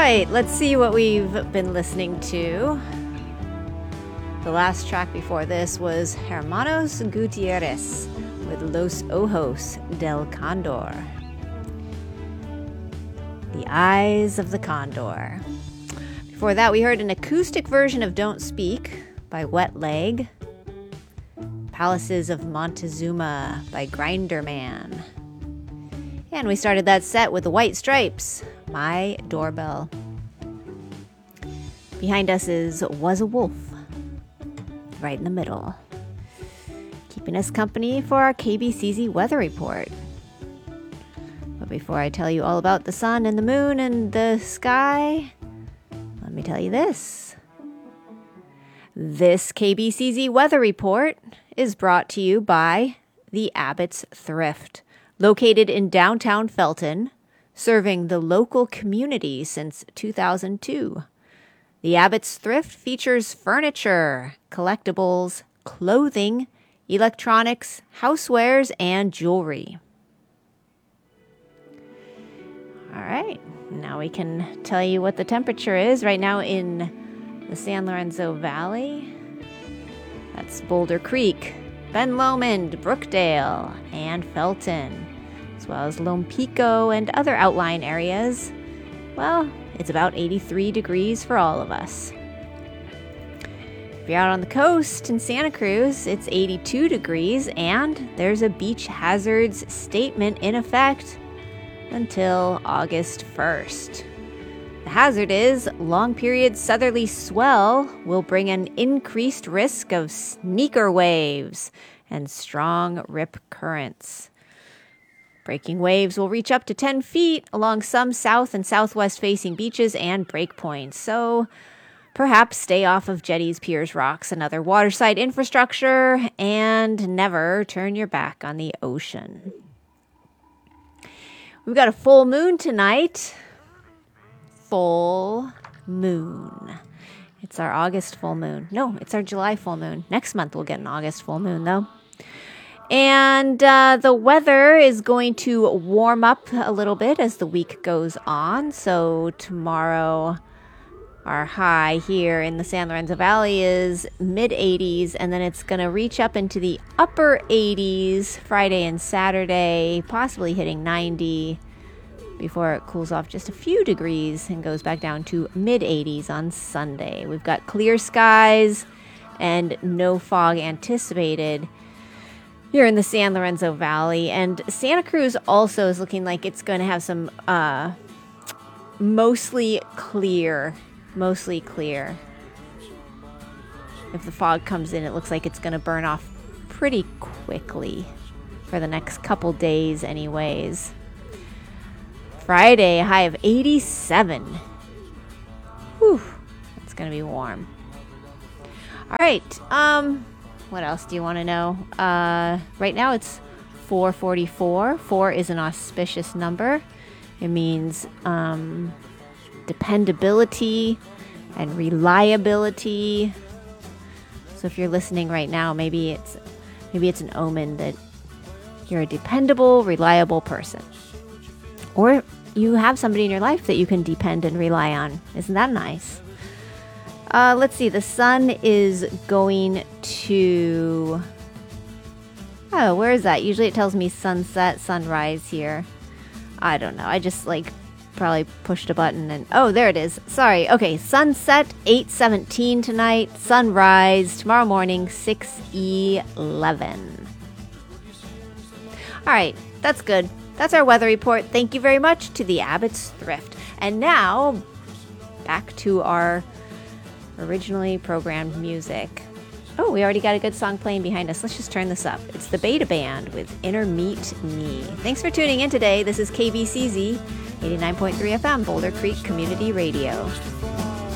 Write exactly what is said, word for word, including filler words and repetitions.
right, let's see what we've been listening to. The last track before this was Hermanos Gutierrez with Los Ojos del Condor. The Eyes of the Condor. Before that, we heard an acoustic version of Don't Speak by Wet Leg. Palaces of Montezuma by Grinderman. And we started that set with the White Stripes, My Doorbell. Behind us is Was a Wolf, right in the middle, keeping us company for our K B C Z weather report. But before I tell you all about the sun and the moon and the sky, let me tell you this. This K B C Z weather report is brought to you by the Abbott's Thrift, located in downtown Felton, serving the local community since two thousand two. The Abbott's Thrift features furniture, collectibles, clothing, electronics, housewares, and jewelry. All right, now we can tell you what the temperature is right now in the San Lorenzo Valley. That's Boulder Creek, Ben Lomond, Brookdale, and Felton, as well as Lone Pico and other outlying areas. Well, it's about eighty-three degrees for all of us. If you're out on the coast in Santa Cruz, it's eighty-two degrees, and there's a beach hazards statement in effect until August first. The hazard is long period southerly swell will bring an increased risk of sneaker waves and strong rip currents. Breaking waves will reach up to ten feet along some south and southwest facing beaches and breakpoints, so perhaps stay off of jetties, piers, rocks, and other waterside infrastructure, and never turn your back on the ocean. We've got a full moon tonight. Full moon. It's our August full moon. No, it's our July full moon. Next month we'll get an August full moon, though. And uh, the weather is going to warm up a little bit as the week goes on. So tomorrow, our high here in the San Lorenzo Valley is mid eighties, and then it's going to reach up into the upper eighties Friday and Saturday, possibly hitting ninety before it cools off just a few degrees and goes back down to mid eighties on Sunday. We've got clear skies and no fog anticipated here in the San Lorenzo Valley. And Santa Cruz also is looking like it's going to have some uh, mostly clear, mostly clear. If the fog comes in, it looks like it's going to burn off pretty quickly for the next couple days anyways. Friday, a high of eighty-seven. Whew, it's going to be warm. All right, um, what else do you want to know? Uh, right now it's four forty-four. Four is an auspicious number. It means um, dependability and reliability. So if you're listening right now, maybe it's maybe it's an omen that you're a dependable, reliable person. Or you have somebody in your life that you can depend and rely on. Isn't that nice? Uh, let's see. The sun is going to... Oh, where is that? Usually it tells me sunset, sunrise here. I don't know. I just, like, probably pushed a button and... Oh, there it is. Sorry. Okay, sunset, eight seventeen tonight. Sunrise, tomorrow morning, six eleven. All right, that's good. That's our weather report. Thank you very much to the Abbott's Thrift. And now, back to our originally programmed music. Oh, we already got a good song playing behind us. Let's just turn this up. It's the Beta Band with Intermeet Me. Thanks for tuning in today. This is K B C Z, eighty-nine point three F M, Boulder Creek Community Radio.